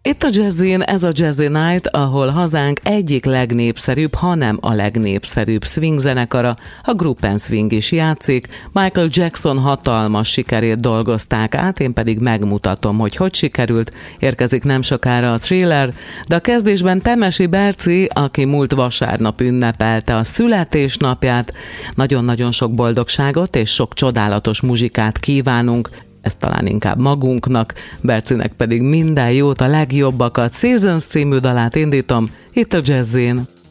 Itt a Jazzin, ez a Jazzy Night, ahol hazánk egyik legnépszerűbb, hanem a legnépszerűbb swing zenekara, a Group & Swing is játszik. Michael Jackson hatalmas sikerét dolgozták át, én pedig megmutatom, hogy sikerült. Érkezik nem sokára a Thriller, de a kezdésben Temesi Berci, aki múlt vasárnap ünnepelte a születésnapját. Nagyon-nagyon sok boldogságot és sok csodálatos muzsikát kívánunk, ezt talán inkább magunknak, Bercinek pedig minden jót, a legjobbakat. Seasons című dalát indítom, itt a Jazzin.